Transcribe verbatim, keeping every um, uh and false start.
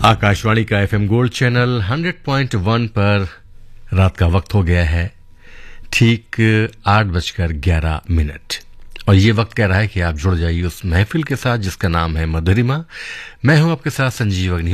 आकाशवाणी का FM gold channel hundred point one पर रात का वक्त हो गया है ठीक आठ बजकर ग्यारह मिनट और ये वक्त कह रहा है कि आप जुड़ जाइए उस महफिल के साथ जिसका नाम है मधुरिमा। मैं हूं आपके साथ संजीव अग्नि।